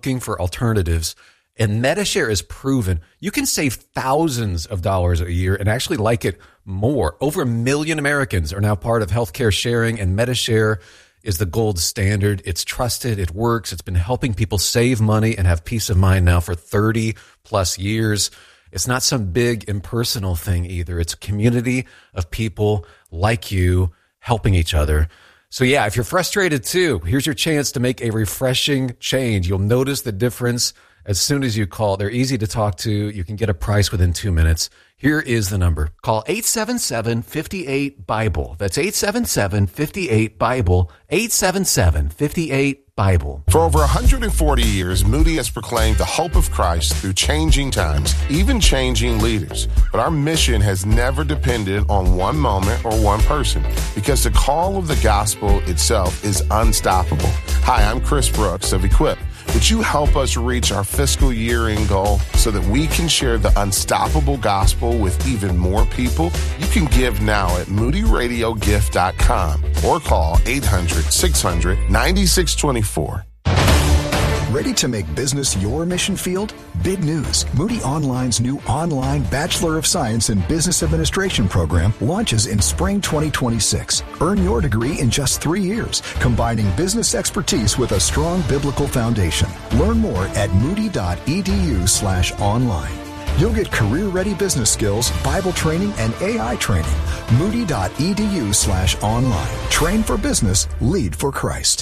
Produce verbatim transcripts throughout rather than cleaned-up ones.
looking for alternatives. And Medi-Share is proven you can save thousands of dollars a year and actually like it more. Over a million Americans are now part of healthcare sharing, and Medi-Share is the gold standard. It's trusted. It works. It's been helping people save money and have peace of mind now for thirty plus years. It's not some big impersonal thing either. It's a community of people like you helping each other. So yeah, if you're frustrated too, here's your chance to make a refreshing change. You'll notice the difference as soon as you call. They're easy to talk to. You can get a price within two minutes. Here is the number. Call eight seven seven, five eight, BIBLE. That's eight seven seven, five eight, BIBLE. eight seven seven, five eight, BIBLE. For over one hundred forty years, Moody has proclaimed the hope of Christ through changing times, even changing leaders. But our mission has never depended on one moment or one person, because the call of the gospel itself is unstoppable. Hi, I'm Chris Brooks of Equip. Would you help us reach our fiscal year-end goal so that we can share the unstoppable gospel with even more people? You can give now at moody radio gift dot com or call eight hundred, six hundred, nine six two four. Ready to make business your mission field? Big news. Moody Online's new online Bachelor of Science in Business Administration program launches in spring twenty twenty-six. Earn your degree in just three years, combining business expertise with a strong biblical foundation. Learn more at moody.edu slash online. You'll get career-ready business skills, Bible training, and A I training. Moody.edu slash online. Train for business, lead for Christ.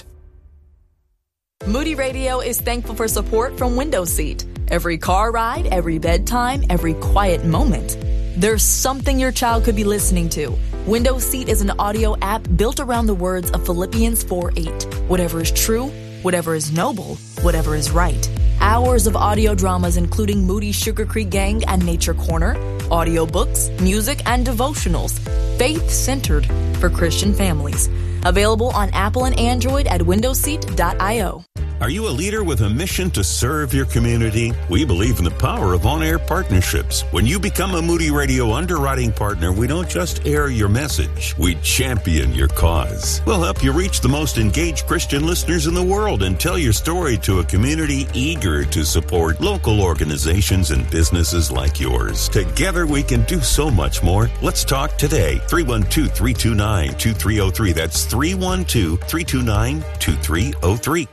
Moody Radio is thankful for support from Window Seat. Every car ride, every bedtime, every quiet moment. There's something your child could be listening to. Window Seat is an audio app built around the words of Philippians four eight. Whatever is true, whatever is noble, whatever is right. Hours of audio dramas including Moody Sugar Creek Gang and Nature Corner, audiobooks, music, and devotionals. Faith-centered for Christian families. Available on Apple and Android at window seat dot io. Are you a leader with a mission to serve your community? We believe in the power of on-air partnerships. When you become a Moody Radio underwriting partner, we don't just air your message. We champion your cause. We'll help you reach the most engaged Christian listeners in the world and tell your story to a community eager to support local organizations and businesses like yours. Together, we can do so much more. Let's talk today. three one two, three two nine, two three zero three. That's three one two, three two nine, two three zero three.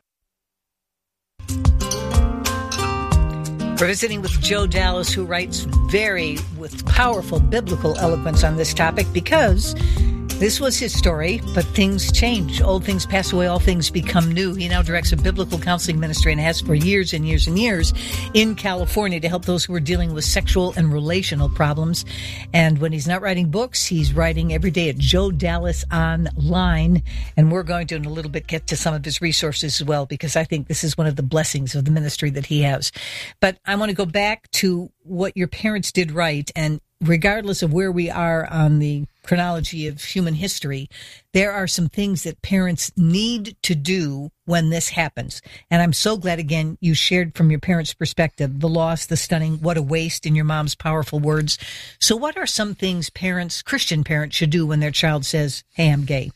We're visiting with Joe Dallas, who writes very with powerful biblical eloquence on this topic, because this was his story, but things change. Old things pass away, all things become new. He now directs a biblical counseling ministry and has for years and years and years in California to help those who are dealing with sexual and relational problems. And when he's not writing books, he's writing every day at Joe Dallas Online. And we're going to, in a little bit, get to some of his resources as well, because I think this is one of the blessings of the ministry that he has. But I want to go back to what your parents did right. And regardless of where we are on the chronology of human history, there are some things that parents need to do when this happens. And I'm so glad, again, you shared from your parents' perspective, the loss, the stunning, what a waste, in your mom's powerful words. So what are some things parents, Christian parents, should do when their child says, hey, I'm gay?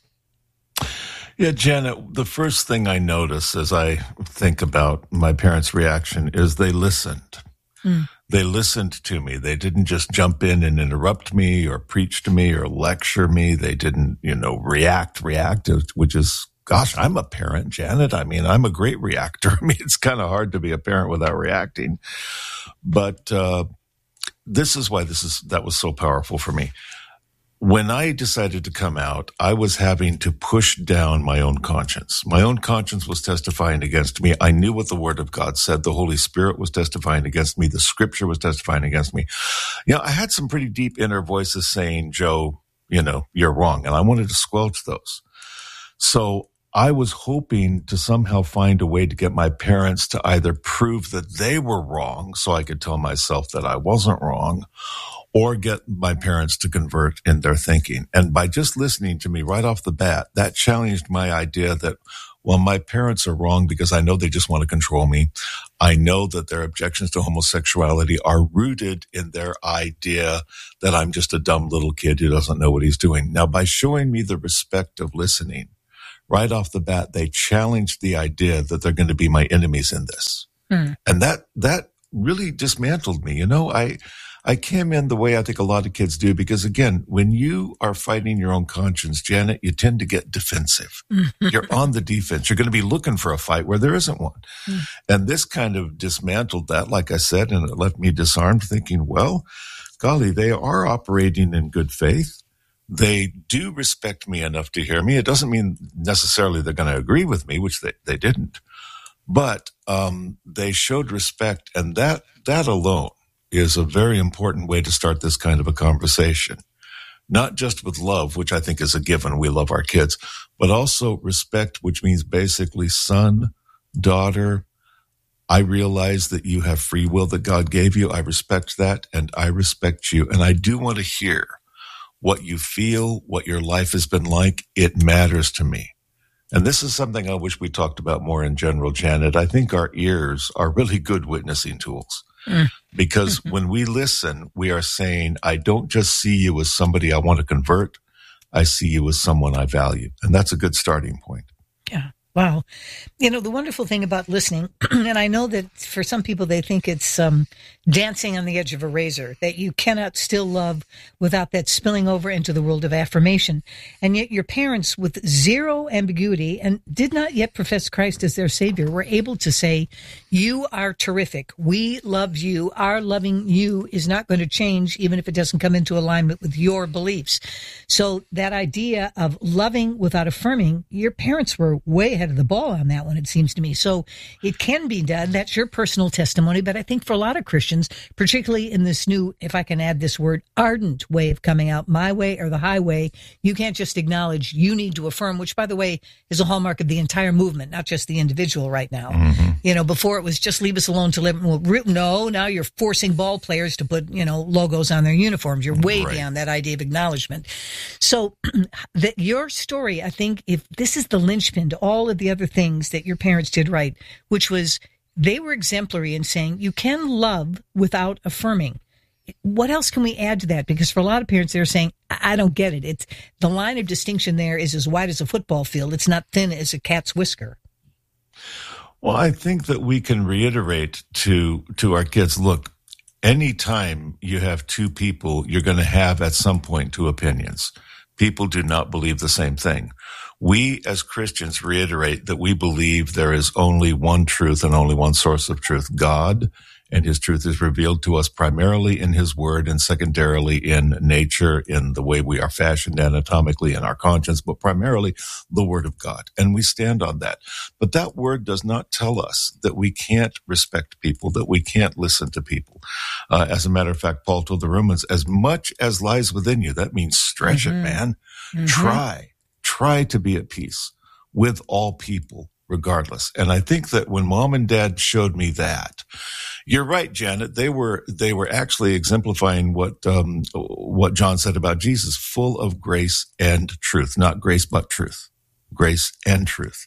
Yeah, Janet, the first thing I notice as I think about my parents' reaction is they listened. Mm. They listened to me. They didn't just jump in and interrupt me or preach to me or lecture me. They didn't, you know, react, react, which is, gosh, I'm a parent, Janet. I mean, I'm a great reactor. I mean, it's kind of hard to be a parent without reacting. But uh, this is why this is that was so powerful for me. When I decided to come out, I was having to push down my own conscience. My own conscience was testifying against me. I knew what the Word of God said. The Holy Spirit was testifying against me. The Scripture was testifying against me. You know, I had some pretty deep inner voices saying, Joe, you know, you're wrong. And I wanted to squelch those. So I was hoping to somehow find a way to get my parents to either prove that they were wrong so I could tell myself that I wasn't wrong, or get my parents to convert in their thinking. And by just listening to me right off the bat, that challenged my idea that, well, my parents are wrong because I know they just want to control me. I know that their objections to homosexuality are rooted in their idea that I'm just a dumb little kid who doesn't know what he's doing. Now, by showing me the respect of listening, right off the bat, they challenged the idea that they're going to be my enemies in this. Mm. And that, that really dismantled me. You know, I, I came in the way I think a lot of kids do, because again, when you are fighting your own conscience, Janet, you tend to get defensive. You're on the defense. You're going to be looking for a fight where there isn't one. Mm. And this kind of dismantled that, like I said, and it left me disarmed, thinking, well, golly, they are operating in good faith. They do respect me enough to hear me. It doesn't mean necessarily they're going to agree with me, which they, they didn't. But um, they showed respect, and that that alone is a very important way to start this kind of a conversation. Not just with love, which I think is a given. We love our kids, but also respect, which means basically son, daughter, I realize that you have free will that God gave you. I respect that, and I respect you. And I do want to hear what you feel, what your life has been like. It matters to me. And this is something I wish we talked about more in general, Janet. I think our ears are really good witnessing tools. Mm. Because when we listen, we are saying, I don't just see you as somebody I want to convert. I see you as someone I value. And that's a good starting point. Yeah. Wow. You know, the wonderful thing about listening, and I know that for some people, they think it's um, dancing on the edge of a razor, that you cannot still love without that spilling over into the world of affirmation. And yet your parents, with zero ambiguity and did not yet profess Christ as their Savior, were able to say, you are terrific. We love you. Our loving you is not going to change, even if it doesn't come into alignment with your beliefs. So that idea of loving without affirming, your parents were way ahead of the ball on that one, it seems to me. So it can be done. That's your personal testimony. But I think for a lot of Christians, particularly in this new, if I can add this word, ardent way of coming out, my way or the highway, you can't just acknowledge, you need to affirm, which, by the way, is a hallmark of the entire movement, not just the individual right now. Mm-hmm. You know, before it was just leave us alone to live. Well, no, now you're forcing ball players to put, you know, logos on their uniforms. You're way right. beyond that idea of acknowledgement. So that your story, I think, if this is the linchpin to all of the other things that your parents did right, which was they were exemplary in saying you can love without affirming. What else can we add to that? Because for a lot of parents, they're saying, I don't get it. It's the line of distinction there is as wide as a football field. It's not thin as a cat's whisker. Well, I think that we can reiterate to to our kids, look, anytime you have two people, you're going to have at some point two opinions. People do not believe the same thing. We as Christians reiterate that we believe there is only one truth and only one source of truth, God, and his truth is revealed to us primarily in his word and secondarily in nature, in the way we are fashioned anatomically in our conscience, but primarily the word of God. And we stand on that. But that word does not tell us that we can't respect people, that we can't listen to people. Uh, as a matter of fact, Paul told the Romans, as much as lies within you, that means stretch mm-hmm. it, man. Mm-hmm. Try, try to be at peace with all people, regardless. And I think that when mom and dad showed me that, you're right, Janet. They were they were actually exemplifying what um, what John said about Jesus, full of grace and truth, not grace but truth, grace and truth.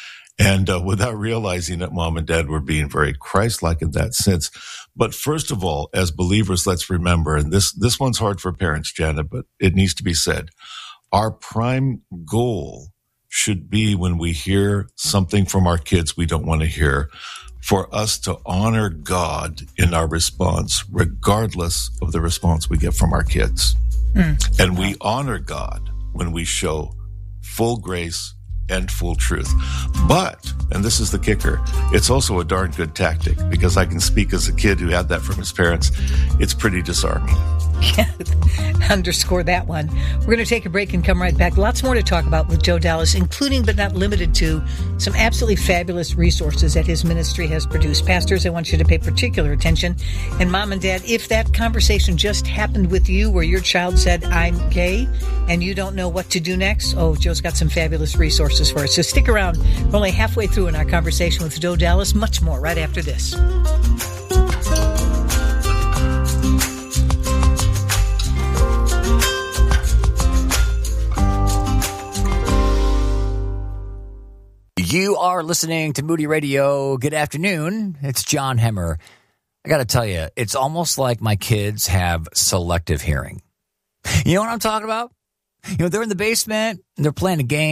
And uh, without realizing that mom and dad were being very Christ-like in that sense. But first of all, as believers, let's remember, and this this one's hard for parents, Janet, but it needs to be said. Our prime goal should be when we hear something from our kids we don't want to hear, for us to honor God in our response, regardless of the response we get from our kids. Mm. And we honor God when we show full grace and full truth. But, and this is the kicker, it's also a darn good tactic, because I can speak as a kid who had that from his parents. It's pretty disarming. Yeah, underscore that one. We're going to take a break and come right back. Lots more to talk about with Joe Dallas, including but not limited to some absolutely fabulous resources that his ministry has produced. Pastors, I want you to pay particular attention. And mom and dad, if that conversation just happened with you where your child said, I'm gay, and you don't know what to do next, oh, Joe's got some fabulous resources for us. So stick around. We're only halfway through in our conversation with Joe Dallas. Much more right after this. You are listening to Moody Radio. Good afternoon. It's John Hemmer. I got to tell you, it's almost like my kids have selective hearing. You know what I'm talking about? You know, they're in the basement, and they're playing a game,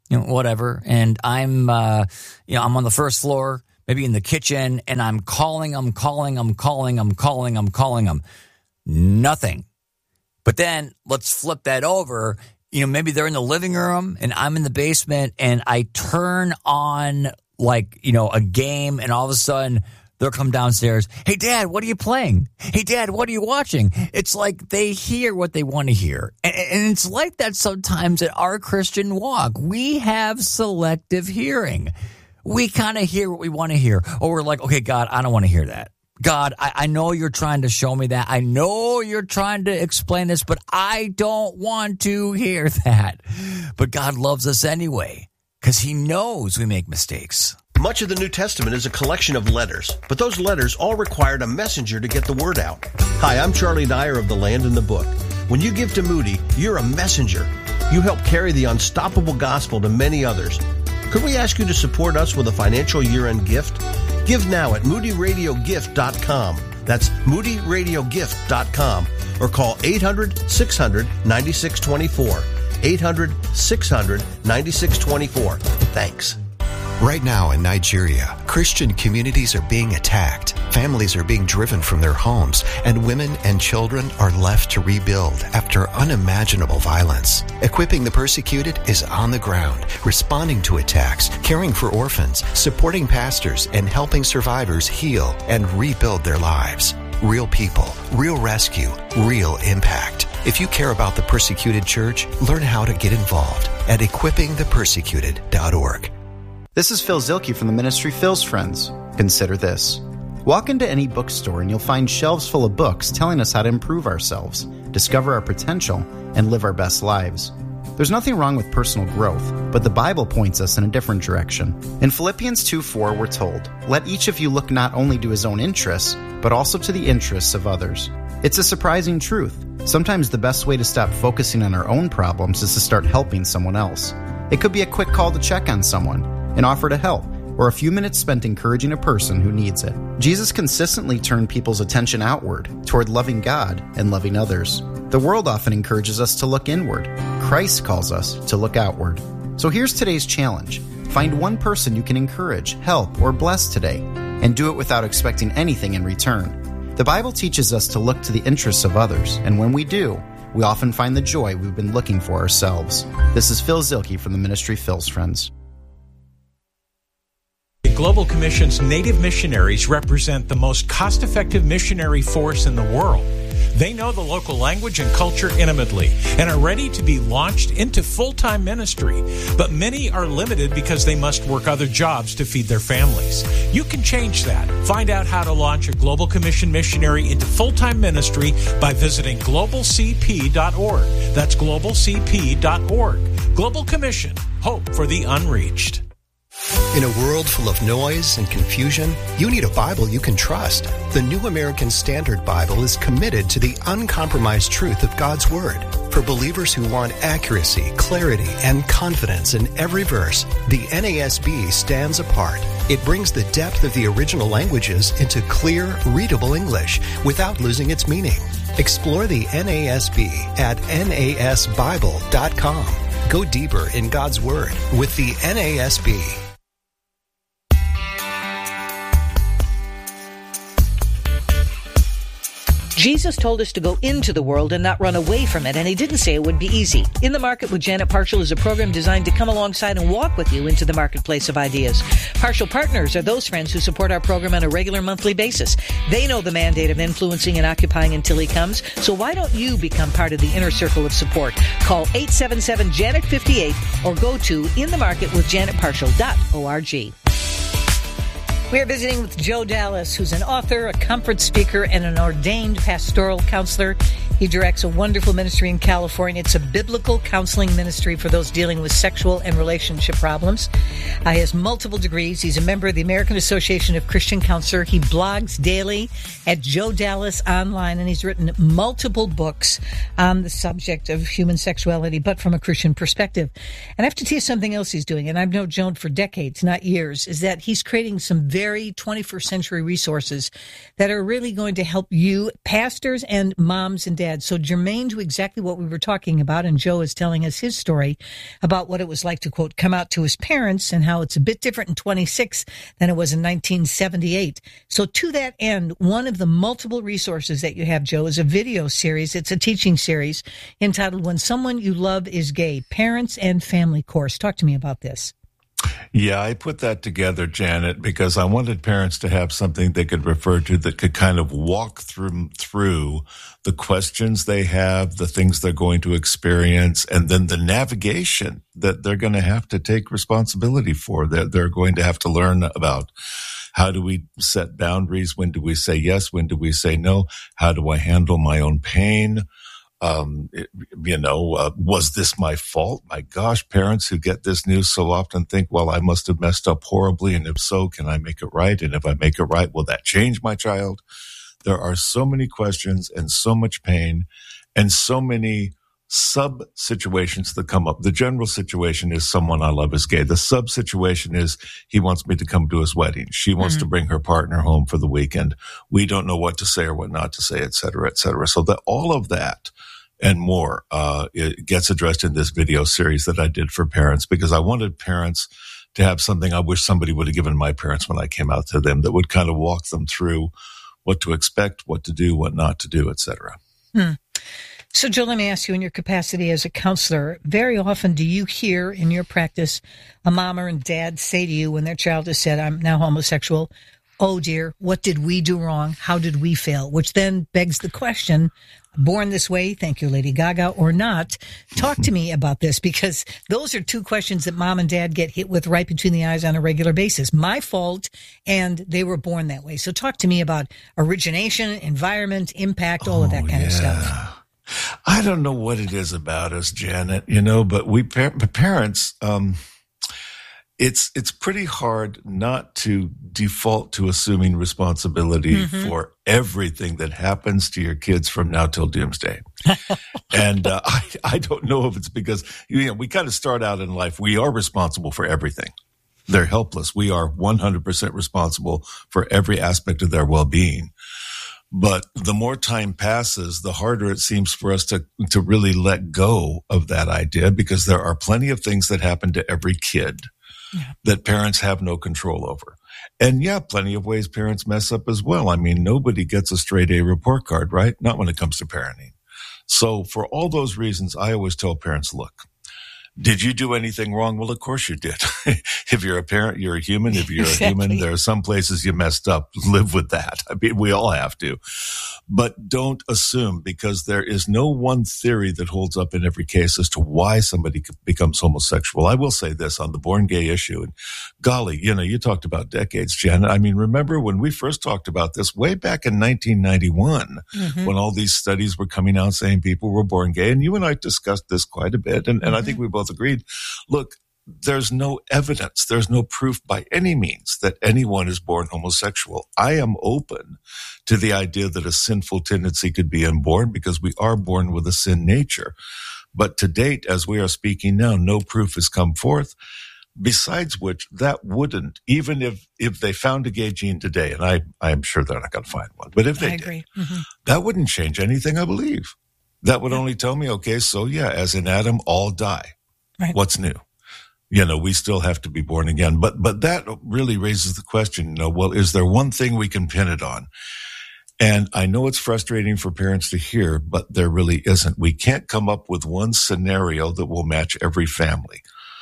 you know, whatever, and I'm, uh, you know, I'm on the first floor, maybe in the kitchen, and I'm calling them, calling them, calling them, calling them, calling them. Nothing. But then let's flip that over. You know, maybe they're in the living room and I'm in the basement and I turn on like, you know, a game and all of a sudden they'll come downstairs. Hey, Dad, what are you playing? Hey, Dad, what are you watching? It's like they hear what they want to hear. And, and it's like that sometimes at our Christian walk. We have selective hearing. We kind of hear what we want to hear. Or we're like, okay, God, I don't want to hear that. God, I, I know you're trying to show me that. I know you're trying to explain this, but I don't want to hear that. But God loves us anyway, because he knows we make mistakes. Much of the New Testament is a collection of letters, but those letters all required a messenger to get the word out. Hi, I'm Charlie Dyer of The Land and the Book. When you give to Moody, you're a messenger. You help carry the unstoppable gospel to many others. Could we ask you to support us with a financial year-end gift? Give now at moody radio gift dot com. That's moody radio gift dot com. Or call eight hundred, six hundred, ninety-six twenty-four. eight hundred, six hundred, ninety-six twenty-four. Thanks. Right now in Nigeria, Christian communities are being attacked, families are being driven from their homes, and women and children are left to rebuild after unimaginable violence. Equipping the Persecuted is on the ground, responding to attacks, caring for orphans, supporting pastors, and helping survivors heal and rebuild their lives. Real people, real rescue, real impact. If you care about the persecuted church, learn how to get involved at equipping the persecuted dot org. This is Phil Zielke from the ministry Phil's Friends. Consider this. Walk into any bookstore and you'll find shelves full of books telling us how to improve ourselves, discover our potential, and live our best lives. There's nothing wrong with personal growth, but the Bible points us in a different direction. In Philippians two four, we're told, "Let each of you look not only to his own interests, but also to the interests of others." It's a surprising truth. Sometimes the best way to stop focusing on our own problems is to start helping someone else. It could be a quick call to check on someone, an offer to help, or a few minutes spent encouraging a person who needs it. Jesus consistently turned people's attention outward, toward loving God and loving others. The world often encourages us to look inward. Christ calls us to look outward. So here's today's challenge. Find one person you can encourage, help, or bless today, and do it without expecting anything in return. The Bible teaches us to look to the interests of others, and when we do, we often find the joy we've been looking for ourselves. This is Phil Zielke from the ministry Phil's Friends. Global Commission's Native missionaries represent the most cost-effective missionary force in the world. They know the local language and culture intimately and are ready to be launched into full-time ministry. But many are limited because they must work other jobs to feed their families. You can change that. Find out how to launch a Global Commission missionary into full-time ministry by visiting global c p dot org. That's global c p dot org. Global Commission. Hope for the unreached. In a world full of noise and confusion, you need a Bible you can trust. The New American Standard Bible is committed to the uncompromised truth of God's Word. For believers who want accuracy, clarity, and confidence in every verse, the N A S B stands apart. It brings the depth of the original languages into clear, readable English without losing its meaning. Explore the N A S B at N A S Bible dot com. Go deeper in God's Word with the N A S B. Jesus told us to go into the world and not run away from it, and he didn't say it would be easy. In the Market with Janet Parshall is a program designed to come alongside and walk with you into the marketplace of ideas. Parshall Partners are those friends who support our program on a regular monthly basis. They know the mandate of influencing and occupying until he comes, so why don't you become part of the inner circle of support? Call eight seven seven, Janet fifty-eight or go to in the market with janet parshall dot org. We are visiting with Joe Dallas, who's an author, a conference speaker, and an ordained pastoral counselor. He directs a wonderful ministry in California. It's a biblical counseling ministry for those dealing with sexual and relationship problems. Uh, he has multiple degrees. He's a member of the American Association of Christian Counselors. He blogs daily at Joe Dallas Online, and he's written multiple books on the subject of human sexuality, but from a Christian perspective. And I have to tell you something else he's doing, and I've known Joe for decades, not years, is that he's creating some very twenty-first century resources that are really going to help you, pastors and moms and dads, dad. So germane to exactly what we were talking about, and Joe is telling us his story about what it was like to, quote, come out to his parents and how it's a bit different in twenty-six than it was in nineteen seventy-eight. So to that end, one of the multiple resources that you have, Joe, is a video series. It's a teaching series entitled When Someone You Love Is Gay, Parents and Family Course. Talk to me about this. Yeah, I put that together, Janet, because I wanted parents to have something they could refer to that could kind of walk through, through the questions they have, the things they're going to experience, and then the navigation that they're going to have to take responsibility for, that they're going to have to learn about. How do we set boundaries? When do we say yes? When do we say no? How do I handle my own pain? Um, it, you know, uh, was this my fault? My gosh, parents who get this news so often think, well, I must have messed up horribly. And if so, can I make it right? And if I make it right, will that change my child? There are so many questions and so much pain and so many sub situations that come up. The general situation is someone I love is gay. The sub situation is he wants me to come to his wedding. She wants mm-hmm. to bring her partner home for the weekend. We don't know what to say or what not to say, et cetera, et cetera. So that all of that and more, uh, it gets addressed in this video series that I did for parents, because I wanted parents to have something I wish somebody would have given my parents when I came out to them, that would kind of walk them through what to expect, what to do, what not to do, et cetera. Hmm. So, Joe, let me ask you, in your capacity as a counselor, very often do you hear in your practice a mom or a dad say to you when their child has said, I'm now homosexual, oh dear, what did we do wrong? How did we fail? Which then begs the question, born this way, thank you, Lady Gaga, or not, talk to me about this, because those are two questions that mom and dad get hit with right between the eyes on a regular basis. My fault, and they were born that way. So talk to me about origination, environment, impact, all oh, of that kind yeah. of stuff. I don't know what it is about us, Janet, you know, but we par- parents, um, it's it's pretty hard not to default to assuming responsibility mm-hmm. for everything that happens to your kids from now till doomsday. and uh, I, I don't know if it's because, you know, we kind of start out in life, we are responsible for everything. They're helpless. We are one hundred percent responsible for every aspect of their well-being. But the more time passes, the harder it seems for us to, to really let go of that idea, because there are plenty of things that happen to every kid yeah. that parents have no control over. And yeah, plenty of ways parents mess up as well. I mean, nobody gets a straight A report card, right? Not when it comes to parenting. So for all those reasons, I always tell parents, look, did you do anything wrong? Well, of course you did. If you're a parent, you're a human. If you're exactly. a human, there are some places you messed up. Live with that. I mean, we all have to. But don't assume, because there is no one theory that holds up in every case as to why somebody becomes homosexual. I will say this on the born gay issue. And golly, you know, you talked about decades, Janet. I mean, remember when we first talked about this way back in nineteen ninety-one, mm-hmm. when all these studies were coming out saying people were born gay, and you and I discussed this quite a bit. And, and mm-hmm. I think we both agreed, look, there's no evidence, there's no proof by any means that anyone is born homosexual. I am open to the idea that a sinful tendency could be inborn, because we are born with a sin nature. But to date, as we are speaking now, no proof has come forth. Besides which, that wouldn't, even if, if they found a gay gene today, and I, I am sure they're not going to find one, but if they I agree. did, mm-hmm. that wouldn't change anything, I believe. That would only tell me, okay, so yeah, as in Adam, all die. Right. What's new? You know, we still have to be born again. But but that really raises the question, you know, well, is there one thing we can pin it on? And I know it's frustrating for parents to hear, but there really isn't. We can't come up with one scenario that will match every family.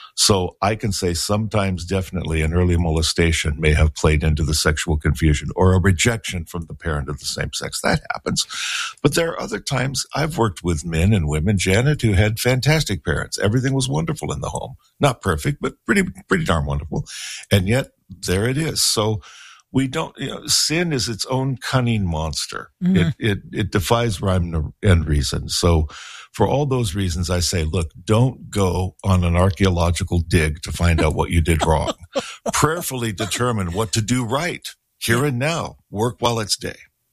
So I can say sometimes definitely an early molestation may have played into the sexual confusion, or a rejection from the parent of the same sex. That happens. But there are other times I've worked with men and women, Janet, who had fantastic parents. Everything was wonderful in the home. Not perfect, but pretty, pretty darn wonderful. And yet there it is. So we don't, you know, sin is its own cunning monster. Mm-hmm. It, it, it defies rhyme and reason. So for all those reasons, I say, look, don't go on an archaeological dig to find out what you did wrong. Prayerfully determine what to do right here and now. Work while it's day.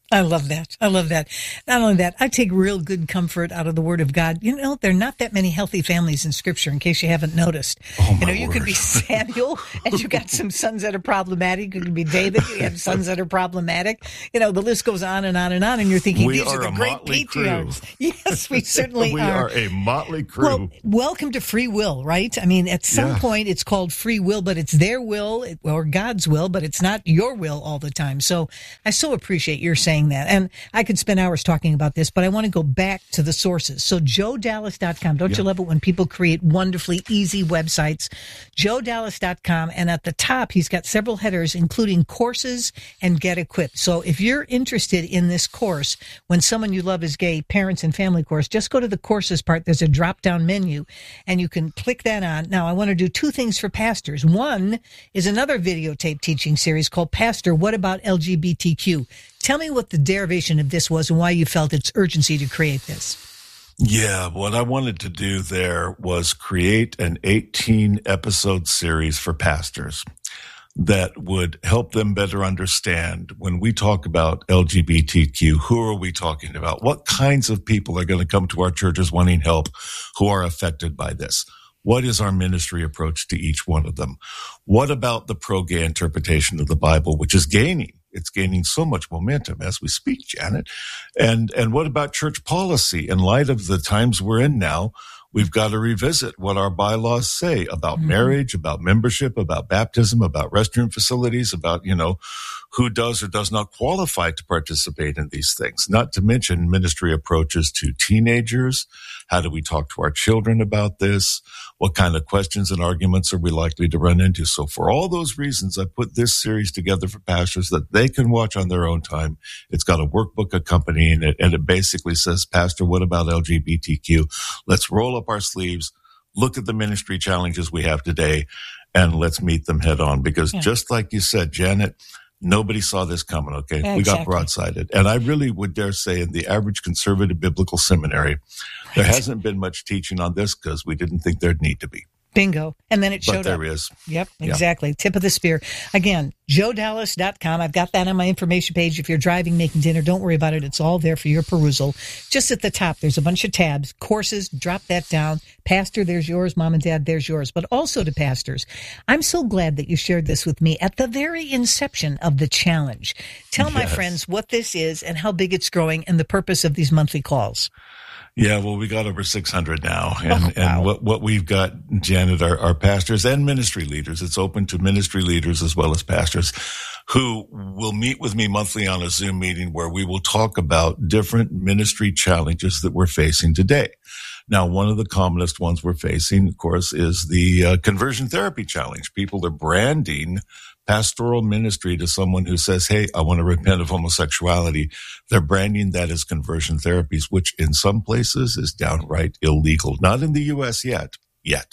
I love that. I love that. Not only that, I take real good comfort out of the Word of God. You know, there are not that many healthy families in Scripture, in case you haven't noticed. Oh, you know, my you word. could be Samuel, and you got some sons that are problematic. You could be David, you have sons that are problematic. You know, the list goes on and on and on, and you're thinking, We these are, are the a great motley patriarchs. crew. Yes, we certainly we are. are a motley crew. Well, welcome to free will, right? I mean, at some Yeah. point, it's called free will, but it's their will or God's will, but it's not your will all the time. So I so appreciate your saying that. And I could spend hours talking about this, but I want to go back to the sources. So joe dallas dot com. Don't you Yeah. love it when people create wonderfully easy websites? joe dallas dot com. And at the top, he's got several headers, including courses and Get Equipped. So if you're interested in this course, When Someone You Love Is Gay, Parents and Family course, just go to the courses part. There's a drop-down menu, and you can click that on. Now, I want to do two things for pastors. One is another videotape teaching series called Pastor, What About L G B T Q? Tell me what the derivation of this was and why you felt its urgency to create this. Yeah, what I wanted to do there was create an eighteen episode series for pastors that would help them better understand when we talk about L G B T Q, who are we talking about? What kinds of people are going to come to our churches wanting help who are affected by this? What is our ministry approach to each one of them? What about the pro-gay interpretation of the Bible, which is gaining? It's gaining so much momentum as we speak, Janet. And, and what about church policy? In light of the times we're in now, we've got to revisit what our bylaws say about mm-hmm. marriage, about membership, about baptism, about restroom facilities, about, you know, who does or does not qualify to participate in these things. Not to mention ministry approaches to teenagers. How do we talk to our children about this? What kind of questions and arguments are we likely to run into? So for all those reasons, I put this series together for pastors that they can watch on their own time. It's got a workbook accompanying it, and it basically says, Pastor, what about L G B T Q? Let's roll up our sleeves, look at the ministry challenges we have today, and let's meet them head on. Because yeah. just like you said, Janet, nobody saw this coming, okay? Exactly. We got broadsided. And I really would dare say in the average conservative biblical seminary, right. there hasn't been much teaching on this because we didn't think there'd need to be. Bingo. And then it showed but there up. There is. Yep, yeah. exactly. Tip of the spear. Again, joe dallas dot com. I've got that on my information page. If you're driving, making dinner, don't worry about it. It's all there for your perusal. Just at the top, there's a bunch of tabs. Courses, drop that down. Pastor, there's yours. Mom and Dad, there's yours. But also to pastors, I'm so glad that you shared this with me at the very inception of the challenge. Tell yes. my friends what this is and how big it's growing and the purpose of these monthly calls. Yeah, well, we got over six hundred now. And, oh, wow. and what, what we've got, Janet, are, are pastors and ministry leaders. It's open to ministry leaders as well as pastors who will meet with me monthly on a Zoom meeting where we will talk about different ministry challenges that we're facing today. Now, one of the commonest ones we're facing, of course, is the uh, conversion therapy challenge. People are branding pastoral ministry to someone who says, hey, I want to repent of homosexuality. They're branding that as conversion therapies, which in some places is downright illegal. Not in the U S yet, yet.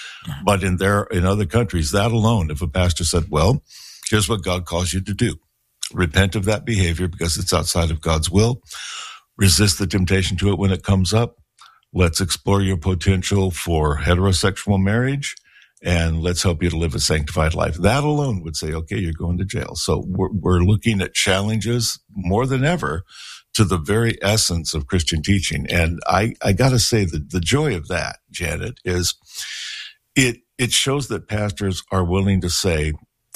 But in there, in other countries, that alone, if a pastor said, well, here's what God calls you to do. Repent of that behavior because it's outside of God's will. Resist the temptation to it when it comes up. Let's explore your potential for heterosexual marriage. And let's help you to live a sanctified life. That alone would say, okay, you're going to jail. So we're, we're looking at challenges more than ever to the very essence of Christian teaching. And I, I got to say that the joy of that, Janet, is it, it shows that pastors are willing to say,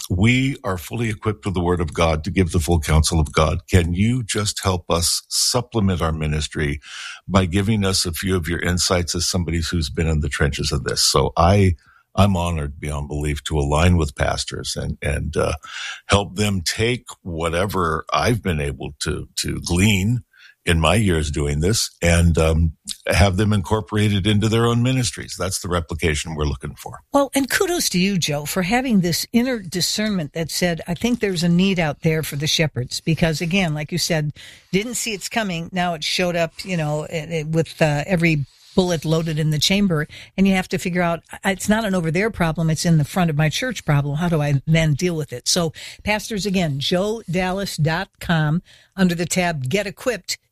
we are fully equipped with the Word of God to give the full counsel of God. Can you just help us supplement our ministry by giving us a few of your insights as somebody who's been in the trenches of this? So I, I'm honored beyond belief to align with pastors and, and, uh, help them take whatever I've been able to, to glean in my years doing this and, um, have them incorporated into their own ministries. That's the replication we're looking for. Well, and kudos to you, Joe, for having this inner discernment that said, I think there's a need out there for the shepherds. Because again, like you said, didn't see it's coming. Now it showed up, you know, with uh, every bullet loaded in the chamber, and you have to figure out it's not an over there problem, it's in the front of my church problem. How do I then deal with it? So pastors, again, joe dallas dot com under the tab Get Equipped.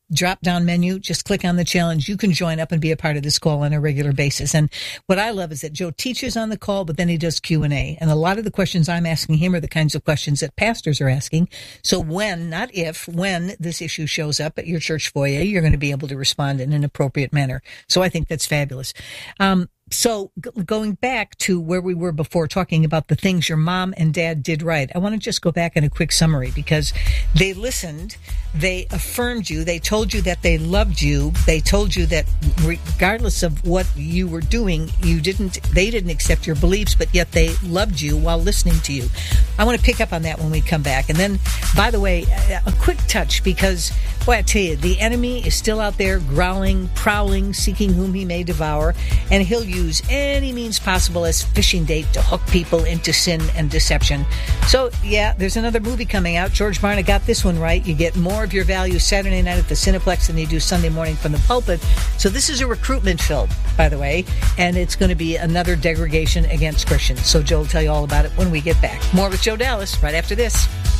drop-down menu. Just click on the challenge. You can join up and be a part of this call on a regular basis. And what I love is that Joe teaches on the call, but then he does Q and A. And a lot of the questions I'm asking him are the kinds of questions that pastors are asking. So when, not if, when this issue shows up at your church foyer, you're going to be able to respond in an appropriate manner. So I think that's fabulous. Um, So g- going back to where we were before, talking about the things your mom and dad did right, I want to just go back in a quick summary, because they listened, they affirmed you, they told you that they loved you, they told you that regardless of what you were doing, you didn't, they didn't accept your beliefs, but yet they loved you while listening to you. I want to pick up on that when we come back. And then, by the way, a, a quick touch, because, boy, I tell you, the enemy is still out there growling, prowling, seeking whom he may devour, and he'll use any means possible as fishing bait to hook people into sin and deception. So, yeah, there's another movie coming out. George Barna got this one right. You get more of your value Saturday night at the Cineplex than you do Sunday morning from the pulpit. So this is a recruitment film, by the way, and it's going to be another degradation against Christians. So Joe will tell you all about it when we get back. More with Joe Dallas right after this.